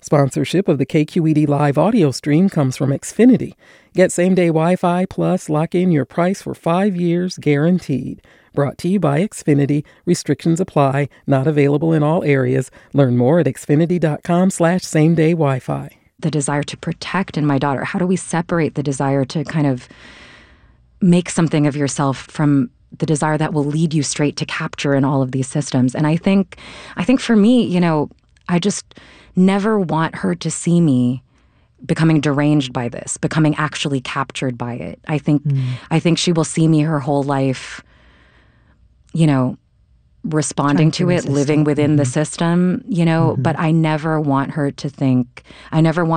Sponsorship of the KQED Live audio stream comes from Xfinity. Get same-day Wi-Fi plus lock in your price for 5 years guaranteed. Brought to you by Xfinity. Restrictions apply. Not available in all areas. Learn more at xfinity.com/same-day Wi-Fi. The desire to protect in my daughter. How do we separate the desire to kind of make something of yourself from the desire that will lead you straight to capture in all of these systems? And I think for me, I just never want her to see me becoming deranged by this, becoming actually captured by it. I think she will see me her whole life, responding to it, living within the system, but I never want her to think, I never want